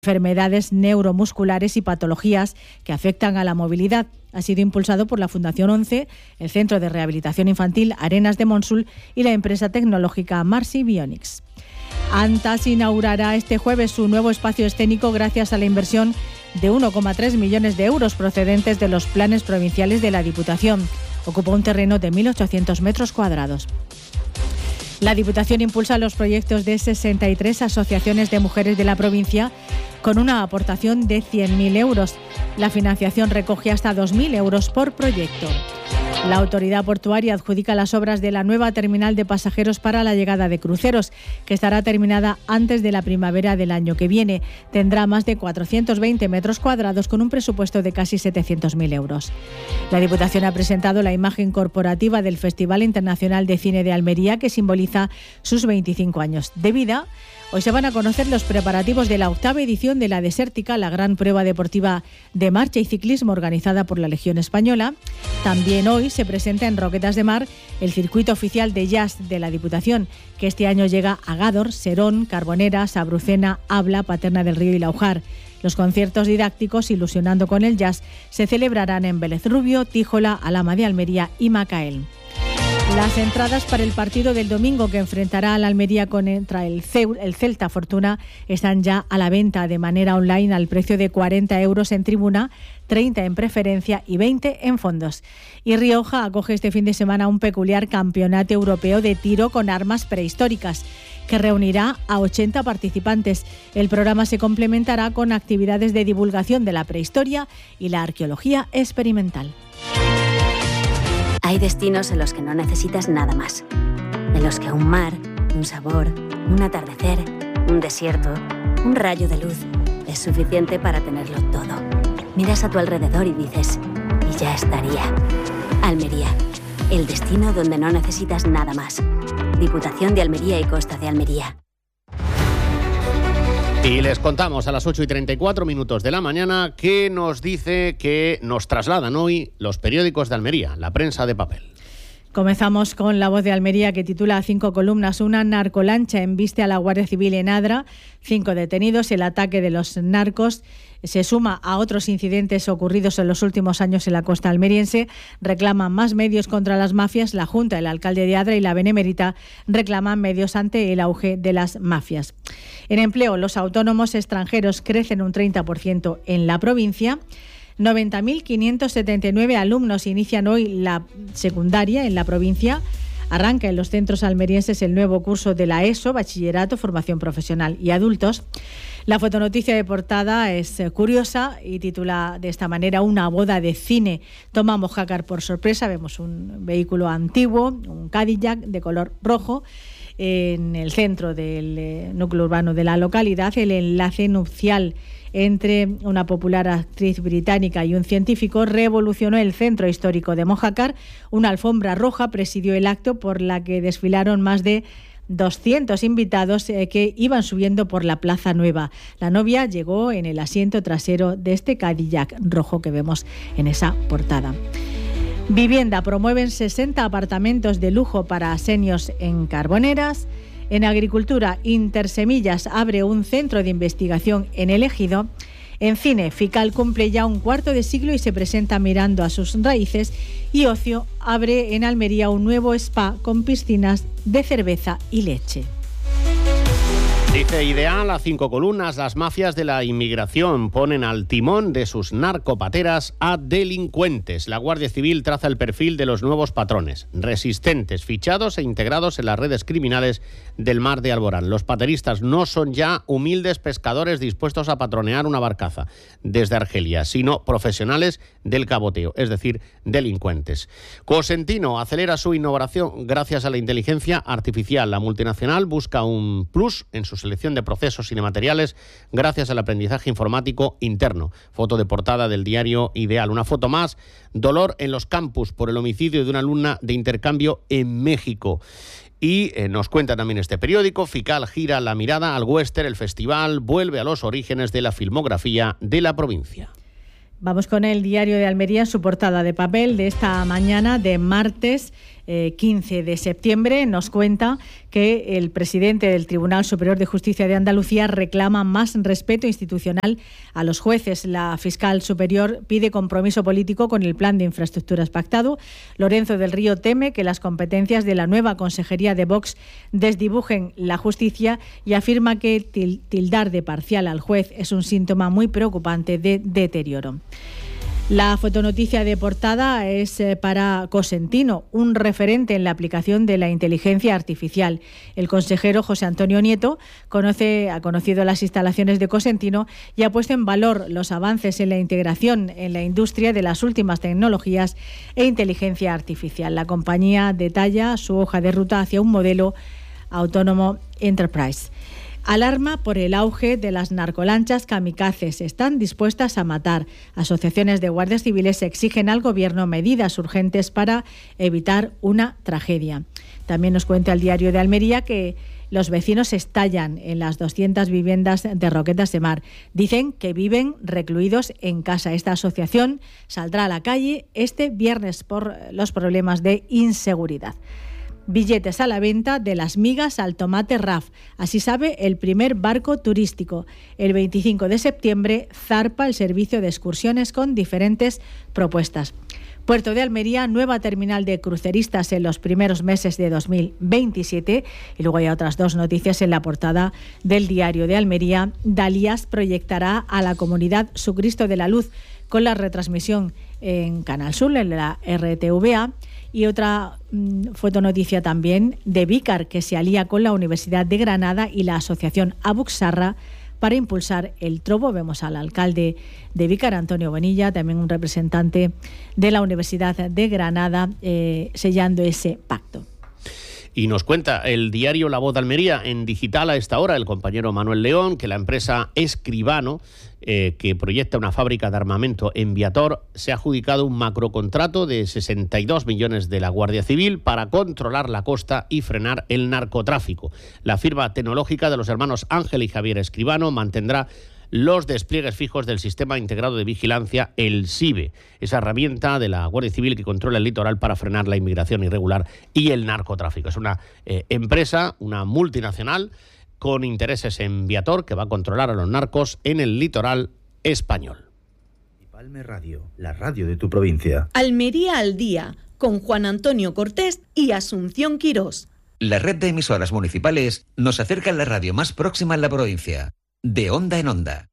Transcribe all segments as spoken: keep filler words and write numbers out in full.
enfermedades neuromusculares y patologías que afectan a la movilidad. Ha sido impulsado por la Fundación ONCE, el Centro de Rehabilitación Infantil Arenas de Monsul y la empresa tecnológica Marsi Bionics. Antas inaugurará este jueves su nuevo espacio escénico gracias a la inversión de uno coma tres millones de euros procedentes de los planes provinciales de la Diputación. Ocupa un terreno de mil ochocientos metros cuadrados. La Diputación impulsa los proyectos de sesenta y tres asociaciones de mujeres de la provincia con una aportación de cien mil euros. La financiación recoge hasta dos mil euros por proyecto. La autoridad portuaria adjudica las obras de la nueva terminal de pasajeros para la llegada de cruceros, que estará terminada antes de la primavera del año que viene. Tendrá más de cuatrocientos veinte metros cuadrados con un presupuesto de casi setecientos mil euros. La Diputación ha presentado la imagen corporativa del Festival Internacional de Cine de Almería, que simboliza sus veinticinco años de vida. Hoy se van a conocer los preparativos de la octava edición de la Desértica, la gran prueba deportiva de marcha y ciclismo organizada por la Legión Española. También hoy se presenta en Roquetas de Mar el circuito oficial de jazz de la Diputación, que este año llega a Gádor, Serón, Carbonera, Sabrucena, Abla, Paterna del Río y Laujar. Los conciertos didácticos Ilusionando con el Jazz se celebrarán en Vélez Rubio, Tíjola, Alhama de Almería y Macael. Las entradas para el partido del domingo que enfrentará a la Almería contra el, Ceu, el Celta Fortuna están ya a la venta de manera online al precio de cuarenta euros en tribuna, treinta en preferencia y veinte en fondos. Y Rioja acoge este fin de semana un peculiar campeonato europeo de tiro con armas prehistóricas que reunirá a ochenta participantes. El programa se complementará con actividades de divulgación de la prehistoria y la arqueología experimental. Hay destinos en los que no necesitas nada más. En los que un mar, un sabor, un atardecer, un desierto, un rayo de luz es suficiente para tenerlo todo. Miras a tu alrededor y dices, y ya estaría. Almería, el destino donde no necesitas nada más. Diputación de Almería y Costa de Almería. Y les contamos a las ocho y treinta y cuatro minutos de la mañana que nos dice que nos trasladan hoy los periódicos de Almería, la prensa de papel. Comenzamos con La Voz de Almería, que titula a cinco columnas: una narcolancha embiste a la Guardia Civil en Adra, cinco detenidos. El ataque de los narcos se suma a otros incidentes ocurridos en los últimos años en la costa almeriense. Reclaman más medios contra las mafias. La Junta, el alcalde de Adra y la Benemérita reclaman medios ante el auge de las mafias. En empleo, los autónomos extranjeros crecen un treinta por ciento en la provincia. noventa mil quinientos setenta y nueve alumnos inician hoy la secundaria en la provincia. Arranca en los centros almerienses el nuevo curso de la ESO, Bachillerato, Formación Profesional y Adultos. La fotonoticia de portada es curiosa y titula de esta manera: una boda de cine toma a Mojácar por sorpresa. Vemos un vehículo antiguo, un Cadillac de color rojo, en el centro del eh, núcleo urbano de la localidad. El enlace nupcial entre una popular actriz británica y un científico revolucionó el centro histórico de Mojácar. Una alfombra roja presidió el acto, por la que desfilaron más de doscientos invitados eh, que iban subiendo por la Plaza Nueva. La novia llegó en el asiento trasero de este Cadillac rojo que vemos en esa portada. Vivienda: promueven sesenta apartamentos de lujo para seniors en Carboneras. En agricultura, Intersemillas abre un centro de investigación en el Ejido. En cine, Fical cumple ya un cuarto de siglo y se presenta mirando a sus raíces. Y ocio, abre en Almería un nuevo spa con piscinas de cerveza y leche. Dice Ideal a cinco columnas: las mafias de la inmigración ponen al timón de sus narcopateras a delincuentes. La Guardia Civil traza el perfil de los nuevos patrones: resistentes, fichados e integrados en las redes criminales del mar de Alborán. Los pateristas no son ya humildes pescadores dispuestos a patronear una barcaza desde Argelia, sino profesionales del caboteo, es decir, delincuentes. Cosentino acelera su innovación gracias a la inteligencia artificial. La multinacional busca un plus en sus selección de procesos y de materiales gracias al aprendizaje informático interno. Foto de portada del diario Ideal. Una foto más: dolor en los campus por el homicidio de una alumna de intercambio en México. Y eh, nos cuenta también este periódico: Fical gira la mirada al western. El festival vuelve a los orígenes de la filmografía de la provincia. Vamos con el diario de Almería en su portada de papel de esta mañana de martes. eh, quince de septiembre. Nos cuenta que el presidente del Tribunal Superior de Justicia de Andalucía reclama más respeto institucional a los jueces. La fiscal superior pide compromiso político con el plan de infraestructuras pactado. Lorenzo del Río teme que las competencias de la nueva consejería de Vox desdibujen la justicia y afirma que tildar de parcial al juez es un síntoma muy preocupante de deterioro. La fotonoticia de portada es para Cosentino, un referente en la aplicación de la inteligencia artificial. El consejero José Antonio Nieto conoce, ha conocido las instalaciones de Cosentino y ha puesto en valor los avances en la integración en la industria de las últimas tecnologías e inteligencia artificial. La compañía detalla su hoja de ruta hacia un modelo autónomo enterprise. Alarma por el auge de las narcolanchas kamikazes. Están dispuestas a matar. Asociaciones de guardias civiles exigen al Gobierno medidas urgentes para evitar una tragedia. También nos cuenta el Diario de Almería que los vecinos estallan en las doscientas viviendas de Roquetas de Mar. Dicen que viven recluidos en casa. Esta asociación saldrá a la calle este viernes por los problemas de inseguridad. Billetes a la venta de las migas al tomate R A F. Así sabe el primer barco turístico. El veinticinco de septiembre zarpa el servicio de excursiones con diferentes propuestas. Puerto de Almería, nueva terminal de cruceristas en los primeros meses de dos mil veintisiete. Y luego hay otras dos noticias en la portada del Diario de Almería. Dalías proyectará a la comunidad su Cristo de la Luz con la retransmisión en Canal Sur, en la R T V A. Y otra mmm, fotonoticia también de Vícar, que se alía con la Universidad de Granada y la Asociación Abuxarra para impulsar el trobo. Vemos al alcalde de Vícar, Antonio Bonilla, también un representante de la Universidad de Granada, eh, sellando ese pacto. Y nos cuenta el diario La Voz de Almería en digital a esta hora el compañero Manuel León que la empresa Escribano, eh, que proyecta una fábrica de armamento en Viator, se ha adjudicado un macrocontrato de sesenta y dos millones de la Guardia Civil para controlar la costa y frenar el narcotráfico. La firma tecnológica de los hermanos Ángel y Javier Escribano mantendrá los despliegues fijos del Sistema Integrado de Vigilancia, el SIBE, esa herramienta de la Guardia Civil que controla el litoral para frenar la inmigración irregular y el narcotráfico. Es una eh, empresa, una multinacional, con intereses en Viator, que va a controlar a los narcos en el litoral español. Palme Radio, la radio de tu provincia. Almería al día, con Juan Antonio Cortés y Asunción Quirós. La red de emisoras municipales nos acerca a la radio más próxima en la provincia. De onda en onda.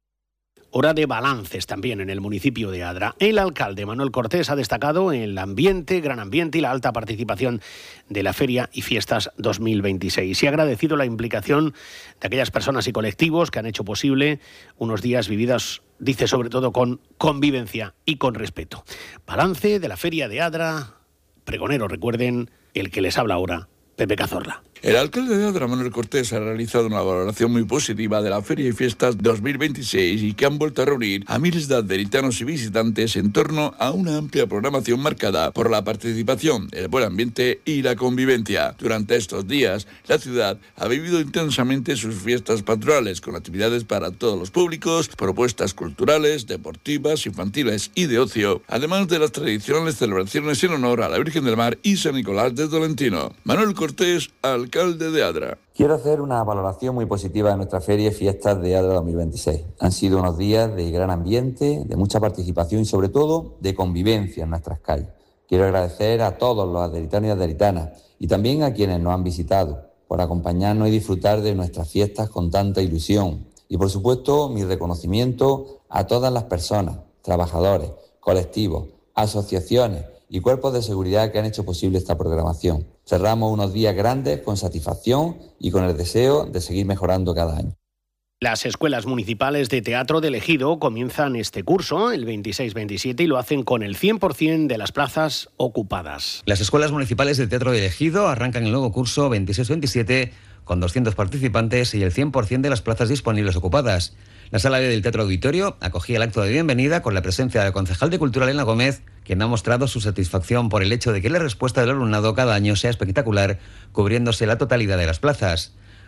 Hora de balances también en el municipio de Adra. El alcalde Manuel Cortés ha destacado el ambiente, gran ambiente y la alta participación de la Feria y Fiestas dos mil veintiséis. Y ha agradecido la implicación de aquellas personas y colectivos que han hecho posible unos días vividos, dice, sobre todo con convivencia y con respeto. Balance de la Feria de Adra. Pregonero, recuerden, el que les habla ahora, Pepe Cazorla. El alcalde de Adra, Manuel Cortés, ha realizado una valoración muy positiva de la Feria y Fiestas dos mil veintiséis y que han vuelto a reunir a miles de adveritanos y visitantes en torno a una amplia programación marcada por la participación, el buen ambiente y la convivencia. Durante estos días, la ciudad ha vivido intensamente sus fiestas patronales con actividades para todos los públicos, propuestas culturales, deportivas, infantiles y de ocio, además de las tradicionales celebraciones en honor a la Virgen del Mar y San Nicolás de Tolentino. Manuel Cortés, alcalde alcalde de Adra. Quiero hacer una valoración muy positiva de nuestra Feria y Fiestas de Adra dos mil veintiséis. Han sido unos días de gran ambiente, de mucha participación y sobre todo de convivencia en nuestras calles. Quiero agradecer a todos los aderitanos y aderitanas y también a quienes nos han visitado por acompañarnos y disfrutar de nuestras fiestas con tanta ilusión. Y por supuesto mi reconocimiento a todas las personas, trabajadores, colectivos, asociaciones y cuerpos de seguridad que han hecho posible esta programación. Cerramos unos días grandes con satisfacción y con el deseo de seguir mejorando cada año. Las escuelas municipales de teatro de Ejido comienzan este curso, el veintiséis veintisiete, y lo hacen con el cien por ciento de las plazas ocupadas. Las escuelas municipales de teatro de Ejido arrancan el nuevo curso veintiséis veintisiete con doscientos participantes y el cien por ciento de las plazas disponibles ocupadas. La sala del Teatro Auditorio acogía el acto de bienvenida con la presencia del concejal de Cultura, Elena Gómez, quien ha mostrado su satisfacción por el hecho de que la respuesta del alumnado cada año sea espectacular, cubriéndose la totalidad de las plazas.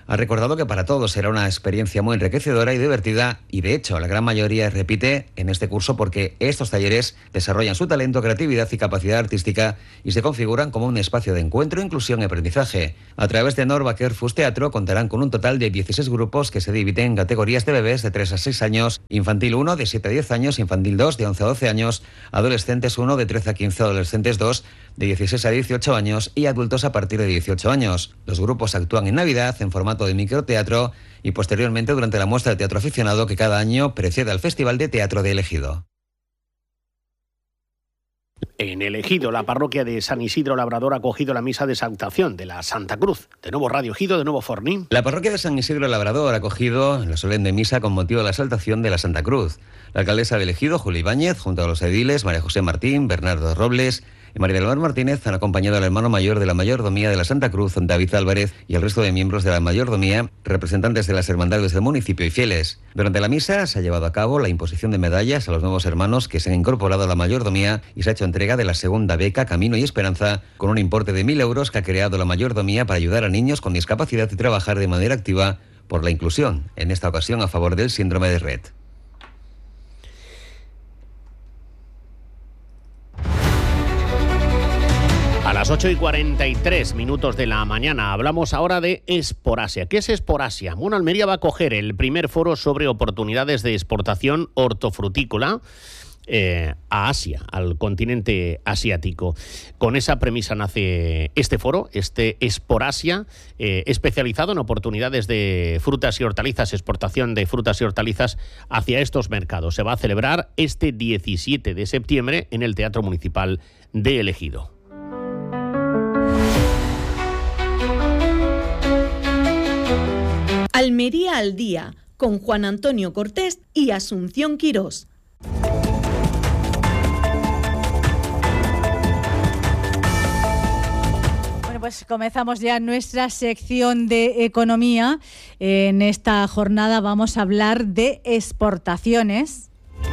Ha recordado que para todos será una experiencia muy enriquecedora y divertida y, de hecho, la gran mayoría repite en este curso porque estos talleres desarrollan su talento, creatividad y capacidad artística y se configuran como un espacio de encuentro, inclusión y aprendizaje. A través de Norva Kerfus Teatro contarán con un total de dieciséis grupos que se dividen en categorías de bebés de tres a seis años, infantil uno de siete a diez años, infantil dos de once a doce años, adolescentes uno de trece a quince, adolescentes dos de dieciséis a dieciocho años y adultos a partir de dieciocho años. Los grupos actúan en Navidad en formato de microteatro y posteriormente durante la muestra de teatro aficionado que cada año precede al Festival de Teatro de El Ejido. En El Ejido, la parroquia de San Isidro Labrador ha acogido la misa de exaltación de la Santa Cruz. De nuevo Radio Ejido, de nuevo Fornín. La parroquia de San Isidro Labrador ha acogido la solemne misa con motivo de la exaltación de la Santa Cruz. La alcaldesa del Ejido, Julia Ibáñez, junto a los ediles María José Martín, Bernardo Robles y María del Mar Martínez, han acompañado al hermano mayor de la mayordomía de la Santa Cruz, David Álvarez, y el resto de miembros de la mayordomía, representantes de las hermandades del municipio y fieles. Durante la misa se ha llevado a cabo la imposición de medallas a los nuevos hermanos que se han incorporado a la mayordomía y se ha hecho entrega de la segunda beca Camino y Esperanza con un importe de mil euros que ha creado la mayordomía para ayudar a niños con discapacidad y trabajar de manera activa por la inclusión, en esta ocasión a favor del síndrome de Rett. A las ocho y cuarenta y tres minutos de la mañana hablamos ahora de Esporasia. ¿Qué es Esporasia? Bueno, Almería va a acoger el primer foro sobre oportunidades de exportación hortofrutícola eh, a Asia, al continente asiático. Con esa premisa nace este foro, este Esporasia, eh, especializado en oportunidades de frutas y hortalizas, exportación de frutas y hortalizas hacia estos mercados. Se va a celebrar este diecisiete de septiembre en el Teatro Municipal de El Ejido. Almería al día, con Juan Antonio Cortés y Asunción Quirós. Bueno, pues comenzamos ya nuestra sección de economía. En esta jornada vamos a hablar de exportaciones.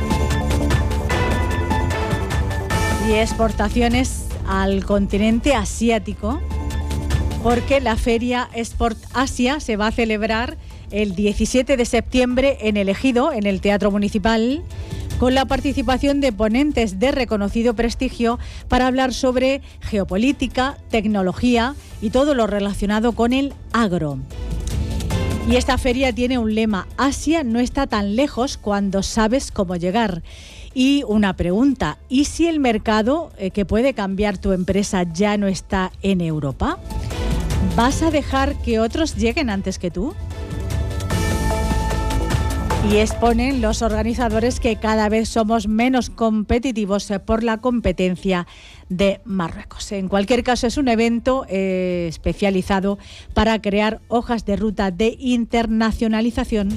Y exportaciones al continente asiático, porque la feria Export Asia se va a celebrar el diecisiete de septiembre en El Ejido, en el Teatro Municipal, con la participación de ponentes de reconocido prestigio para hablar sobre geopolítica, tecnología y todo lo relacionado con el agro. Y esta feria tiene un lema: Asia no está tan lejos cuando sabes cómo llegar. Y una pregunta: ¿y si el mercado eh, que puede cambiar tu empresa ya no está en Europa? ¿Vas a dejar que otros lleguen antes que tú? Y exponen los organizadores que cada vez somos menos competitivos por la competencia de Marruecos. En cualquier caso, es un evento eh, especializado para crear hojas de ruta de internacionalización.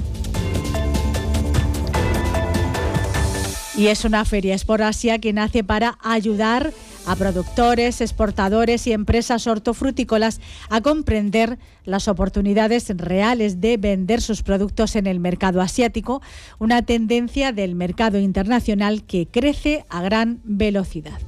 Y es una feria Esporasia que nace para ayudar a productores, exportadores y empresas hortofrutícolas a comprender las oportunidades reales de vender sus productos en el mercado asiático, una tendencia del mercado internacional que crece a gran velocidad.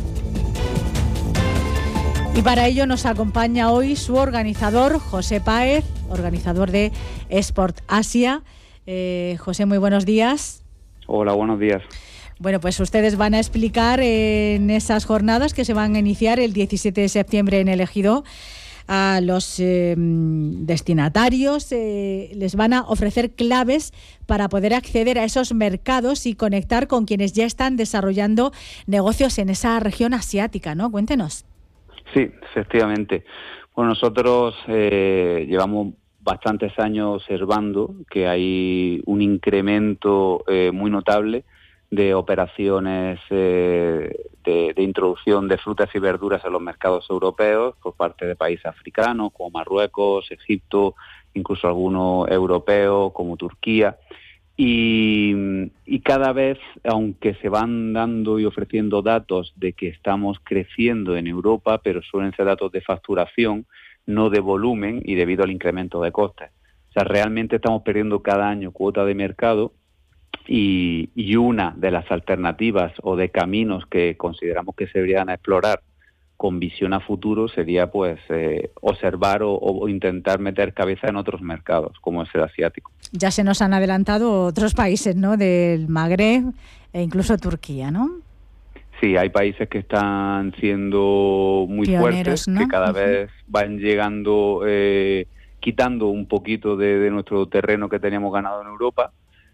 Y para ello nos acompaña hoy su organizador, José Páez, organizador de Export Asia. Eh, José, muy buenos días. Hola, buenos días. Bueno, pues ustedes van a explicar en esas jornadas que se van a iniciar el diecisiete de septiembre en El Ejido a los eh, destinatarios, eh, les van a ofrecer claves para poder acceder a esos mercados y conectar con quienes ya están desarrollando negocios en esa región asiática, ¿no? Cuéntenos. Sí, efectivamente. Bueno, nosotros eh, llevamos bastantes años observando que hay un incremento eh, muy notable de operaciones eh, de, de introducción de frutas y verduras en los mercados europeos por parte de países africanos como Marruecos, Egipto, incluso algunos europeos como Turquía. Y, y cada vez, aunque se van dando y ofreciendo datos de que estamos creciendo en Europa, pero suelen ser datos de facturación, no de volumen y debido al incremento de costes. O sea, realmente estamos perdiendo cada año cuota de mercado. Y, y una de las alternativas o de caminos que consideramos que se deberían explorar con visión a futuro sería pues eh, observar o, o intentar meter cabeza en otros mercados, como es el asiático. Ya se nos han adelantado otros países, ¿no?, del Magreb e incluso Turquía, ¿no? Sí, hay países que están siendo muy Pioneros, fuertes, ¿no? que cada Uh-huh. vez van llegando, eh, quitando un poquito de, de nuestro terreno que teníamos ganado en Europa,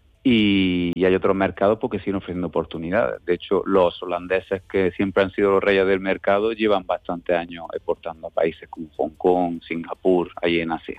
y, y hay otros mercados porque siguen ofreciendo oportunidades. De hecho, los holandeses, que siempre han sido los reyes del mercado, llevan bastantes años exportando a países como Hong Kong, Singapur, ahí en Asia.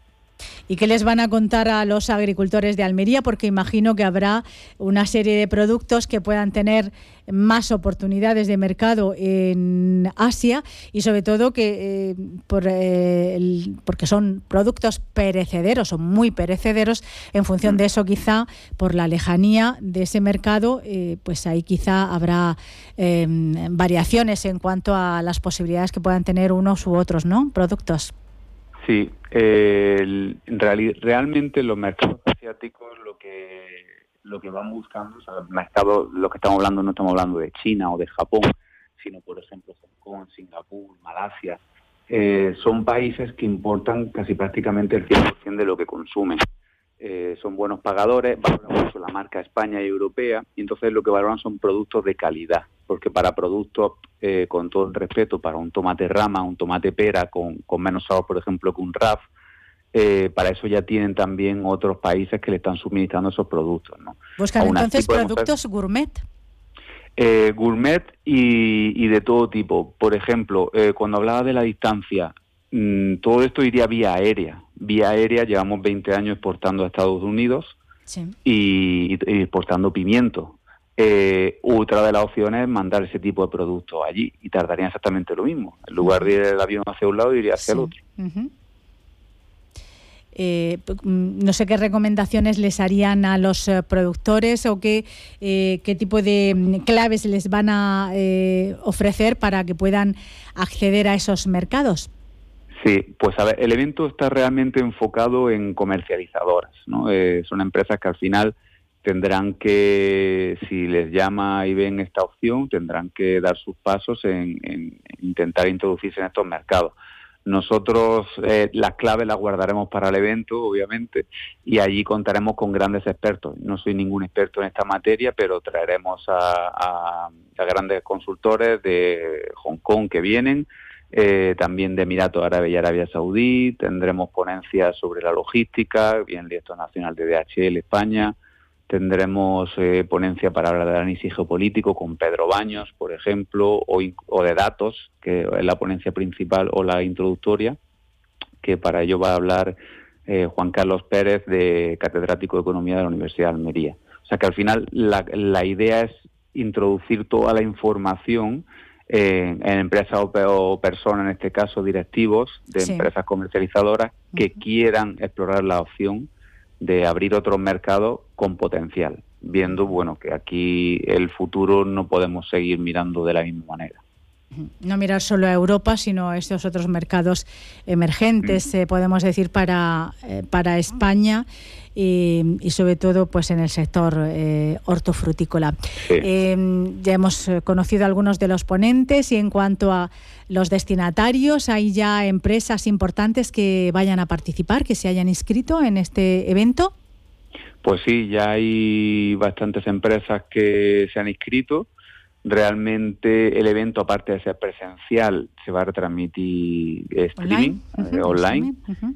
¿Y qué les van a contar a los agricultores de Almería? Porque imagino que habrá una serie de productos que puedan tener más oportunidades de mercado en Asia y sobre todo que eh, por, eh, el, porque son productos perecederos o muy perecederos. En función de eso, quizá por la lejanía de ese mercado, eh, pues ahí quizá habrá eh, variaciones en cuanto a las posibilidades que puedan tener unos u otros, ¿no?, productos. Sí, eh, el, en reali- realmente los mercados asiáticos lo que lo que van buscando, o sea, los mercados, lo que estamos hablando, no estamos hablando de China o de Japón, sino por ejemplo Hong Kong, Singapur, Malasia, eh, son países que importan casi prácticamente el cien por ciento de lo que consumen. Eh, son buenos pagadores, valoran mucho la marca España y europea, y entonces lo que valoran son productos de calidad, porque para productos, eh, con todo el respeto, para un tomate rama, un tomate pera con, con menos sabor, por ejemplo, que un R A F, eh, para eso ya tienen también otros países que le están suministrando esos productos, ¿no? Buscan Aún entonces así podemos productos hacer, gourmet. eh, gourmet y, y de todo tipo. Por ejemplo, eh, cuando hablaba de la distancia, mmm, todo esto iría vía aérea. Vía aérea llevamos veinte años exportando a Estados Unidos, Sí. y, y exportando pimiento. Eh, otra de las opciones es mandar ese tipo de productos allí y tardarían exactamente lo mismo. En lugar de ir el avión hacia un lado, iría hacia Sí. el otro. Uh-huh. Eh, no sé qué recomendaciones les harían a los eh, productores o qué, eh, qué tipo de mm, claves les van a eh, ofrecer para que puedan acceder a esos mercados. Sí, pues a ver, el evento está realmente enfocado en comercializadoras, ¿no? Eh, son empresas que al final tendrán que, si les llama y ven esta opción, tendrán que dar sus pasos en, en intentar introducirse en estos mercados. Nosotros eh, las claves las guardaremos para el evento, obviamente, y allí contaremos con grandes expertos. No soy ningún experto en esta materia, pero traeremos a, a, a grandes consultores de Hong Kong que vienen, eh, también de Emiratos Árabes y Arabia Saudí. Tendremos ponencias sobre la logística, bien el director nacional de D H L España. Tendremos eh, ponencia para hablar del análisis geopolítico con Pedro Baños, por ejemplo, o, o de datos, que es la ponencia principal o la introductoria, que para ello va a hablar eh, Juan Carlos Pérez, de catedrático de Economía de la Universidad de Almería. O sea que al final la, la idea es introducir toda la información eh, en empresas o, o personas, en este caso directivos de Sí. empresas comercializadoras, que Uh-huh. quieran explorar la opción de abrir otros mercados con potencial, viendo bueno que aquí el futuro no podemos seguir mirando de la misma manera. No mirar solo a Europa, sino a estos otros mercados emergentes, eh, podemos decir, para, eh, para España y, y sobre todo pues en el sector eh, hortofrutícola. Sí. Eh, ya hemos conocido algunos de los ponentes y en cuanto a los destinatarios, ¿hay ya empresas importantes que vayan a participar, que se hayan inscrito en este evento? Pues sí, ya hay bastantes empresas que se han inscrito. Realmente el evento, aparte de ser presencial, se va a retransmitir streaming, Online. eh, Uh-huh. online. Uh-huh.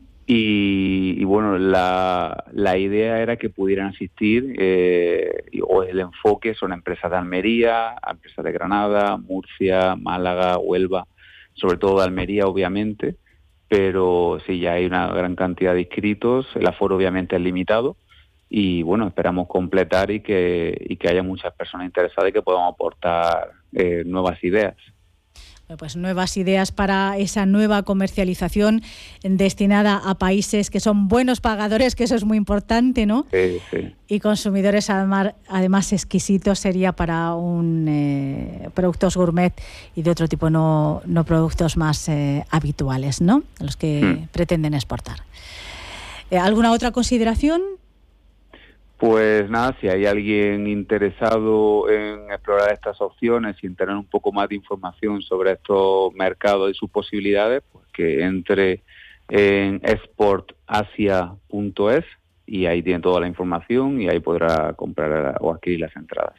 Y, y bueno, la, la idea era que pudieran asistir, eh, y- o el enfoque son empresas de Almería, empresas de Granada, Murcia, Málaga, Huelva, sobre todo de Almería, obviamente, pero sí, ya hay una gran cantidad de inscritos, el aforo obviamente es limitado, y bueno, esperamos completar y que, y que haya muchas personas interesadas y que podamos aportar eh, nuevas ideas. Pues nuevas ideas para esa nueva comercialización destinada a países que son buenos pagadores, que eso es muy importante, ¿no? Sí, sí. Y consumidores además, además exquisitos sería para un eh, productos gourmet y de otro tipo, no, no productos más eh, habituales, ¿no? Los que Mm. pretenden exportar. Eh, ¿Alguna otra consideración? Pues nada, si hay alguien interesado en explorar estas opciones y en tener un poco más de información sobre estos mercados y sus posibilidades, pues que entre en export asia punto es y ahí tiene toda la información y ahí podrá comprar o adquirir las entradas.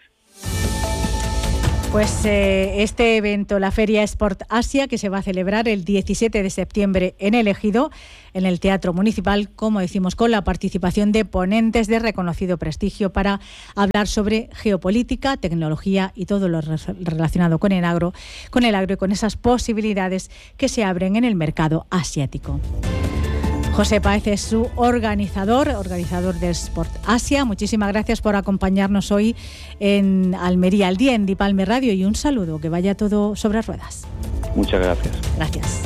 Pues eh, este evento, la Feria Sport Asia, que se va a celebrar el diecisiete de septiembre en El Ejido, en el Teatro Municipal, como decimos, con la participación de ponentes de reconocido prestigio para hablar sobre geopolítica, tecnología y todo lo relacionado con el agro, con el agro y con esas posibilidades que se abren en el mercado asiático. José Páez es su organizador, organizador de Sport Asia. Muchísimas gracias por acompañarnos hoy en Almería al Día, en Dipalme Radio, y un saludo, que vaya todo sobre ruedas. Muchas gracias. Gracias.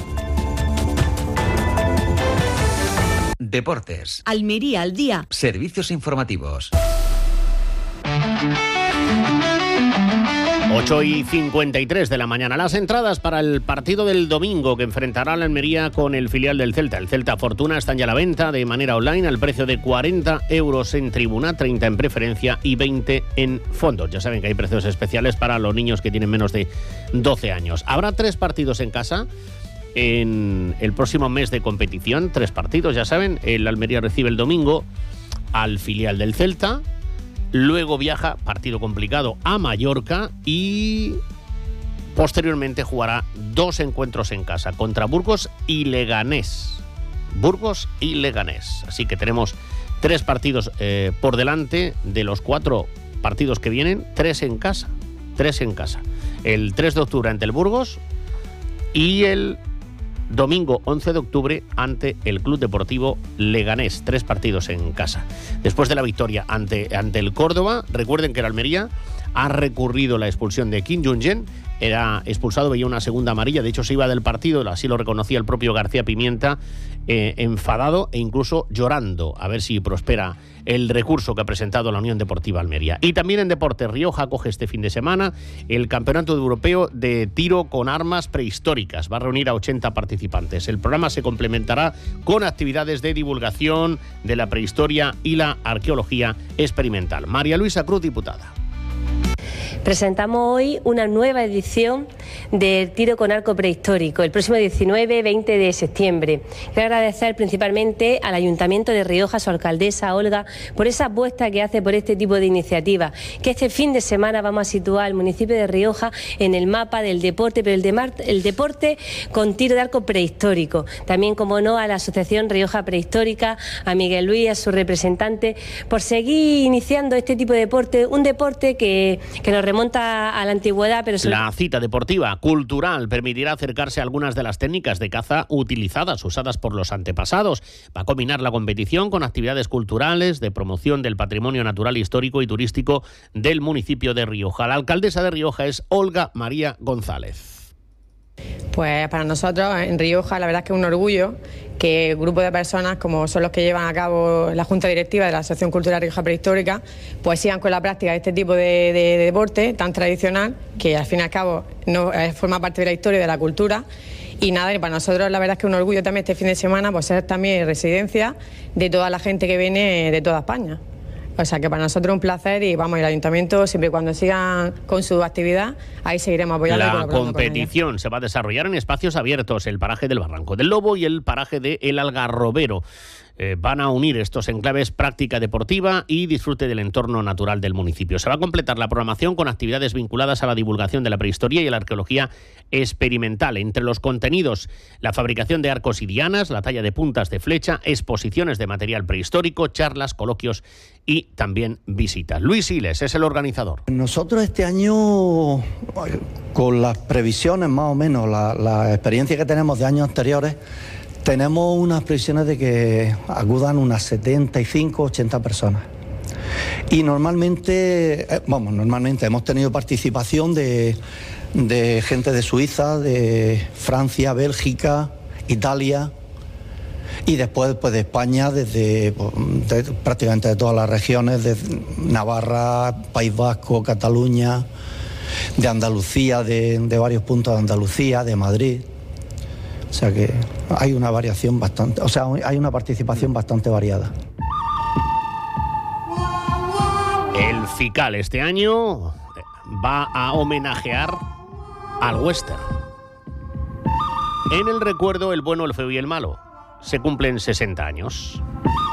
Deportes. Almería al Día. Servicios informativos. ocho y cincuenta y tres de la mañana. Las entradas para el partido del domingo que enfrentará a la Almería con el filial del Celta. El Celta Fortuna están ya a la venta de manera online al precio de cuarenta euros en tribuna, treinta en preferencia y veinte en fondos. Ya saben que hay precios especiales para los niños que tienen menos de doce años. Habrá tres partidos en casa en el próximo mes de competición. Tres partidos, ya saben. El Almería recibe el domingo al filial del Celta. Luego viaja, partido complicado, a Mallorca y posteriormente jugará dos encuentros en casa contra Burgos y Leganés. Burgos y Leganés. Así que tenemos tres partidos eh, por delante. De los cuatro partidos que vienen, tres en casa. Tres en casa. El tres de octubre ante el Burgos y el domingo once de octubre ante el Club Deportivo Leganés. Tres partidos en casa. Después de la victoria ante, ante el Córdoba, recuerden que el Almería ha recurrido la expulsión de Kim Jong-un. Era expulsado, veía una segunda amarilla, de hecho se iba del partido, así lo reconocía el propio García Pimienta, eh, enfadado e incluso llorando, a ver si prospera el recurso que ha presentado la Unión Deportiva Almería. Y también en deporte, Rioja acoge este fin de semana el Campeonato Europeo de Tiro con Armas Prehistóricas. Va a reunir a ochenta participantes. El programa se complementará con actividades de divulgación de la prehistoria y la arqueología experimental. María Luisa Cruz, diputada. Presentamos hoy una nueva edición del tiro con arco prehistórico, el próximo diecinueve veinte de septiembre. Quiero agradecer principalmente al Ayuntamiento de Rioja, a su alcaldesa Olga, por esa apuesta que hace por este tipo de iniciativas, que este fin de semana vamos a situar al municipio de Rioja en el mapa del deporte, pero el, de mar, el deporte con tiro de arco prehistórico. También, como no, a la Asociación Rioja Prehistórica, a Miguel Luis, a su representante, por seguir iniciando este tipo de deporte, un deporte que, que nos remonta a la antigüedad, pero sobre... La cita deportiva cultural permitirá acercarse a algunas de las técnicas de caza utilizadas, usadas por los antepasados. Va a combinar la competición con actividades culturales de promoción del patrimonio natural, histórico y turístico del municipio de Rioja. La alcaldesa de Rioja es Olga María González. Pues para nosotros en Rioja la verdad es que es un orgullo que grupos de personas como son los que llevan a cabo la Junta Directiva de la Asociación Cultural Rioja Prehistórica pues sigan con la práctica de este tipo de, de, de deporte tan tradicional que al fin y al cabo no eh, forma parte de la historia y de la cultura. Y nada, y para nosotros la verdad es que es un orgullo también este fin de semana pues ser también residencia de toda la gente que viene de toda España. O sea que para nosotros es un placer y vamos, el ayuntamiento siempre y cuando sigan con su actividad, ahí seguiremos apoyando. La competición se va a desarrollar en espacios abiertos, el paraje del Barranco del Lobo y el paraje de El Algarrobero. Eh, van a unir estos enclaves práctica deportiva y disfrute del entorno natural del municipio. Se va a completar la programación con actividades vinculadas a la divulgación de la prehistoria y a la arqueología experimental. Entre los contenidos, la fabricación de arcos y dianas, la talla de puntas de flecha, exposiciones de material prehistórico, charlas, coloquios y también visitas. Luis Siles es el organizador. Nosotros este año, con las previsiones más o menos, la, la experiencia que tenemos de años anteriores, tenemos unas previsiones de que acudan unas setenta y cinco, ochenta personas. Y normalmente, eh, vamos, normalmente hemos tenido participación de, de gente de Suiza, de Francia, Bélgica, Italia y después pues, de España, desde de, prácticamente de todas las regiones, de Navarra, País Vasco, Cataluña, de Andalucía, de, de varios puntos de Andalucía, de Madrid. O sea que hay una variación bastante, o sea, hay una participación bastante variada. FICAL este año va a homenajear al western. En el recuerdo El bueno, el feo y el malo. Se cumplen sesenta años.